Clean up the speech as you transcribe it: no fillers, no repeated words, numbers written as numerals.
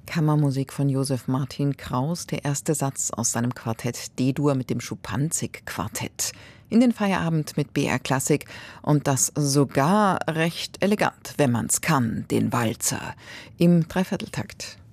Kammermusik von Josef Martin Kraus, der erste Satz aus seinem Quartett D-Dur mit dem Schupanzig-Quartett. In den Feierabend mit BR Klassik und das sogar recht elegant, wenn man's kann, den Walzer, im Dreivierteltakt.